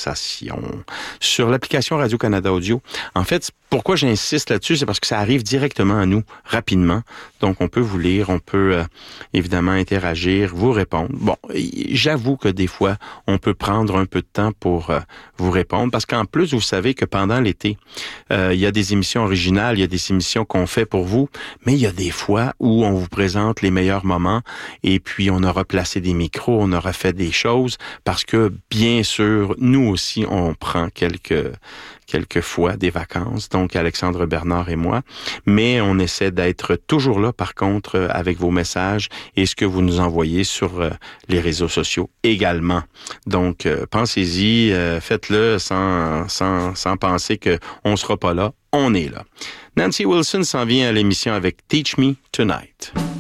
conversation sur l'application Radio-Canada Audio. En fait, pourquoi j'insiste là-dessus, c'est parce que ça arrive directement à nous, rapidement. Donc, on peut vous lire, on peut évidemment interagir, vous répondre. Bon, j'avoue que des fois, on peut prendre un peu de temps pour vous répondre, parce qu'en plus, vous savez que pendant l'été, il y a des émissions originales, il y a des émissions qu'on fait pour vous, mais il y a des fois où on vous présente les meilleurs moments, et puis on aura placé des micros, on aura fait des choses, parce que, bien sûr, nous aussi, on prend quelques fois des vacances, donc Alexandre Bernard et moi, mais on essaie d'être toujours là, par contre, avec vos messages et ce que vous nous envoyez sur les réseaux sociaux également. Donc, pensez-y, faites-le sans penser qu'on sera pas là, on est là. Nancy Wilson s'en vient à l'émission avec Teach Me Tonight.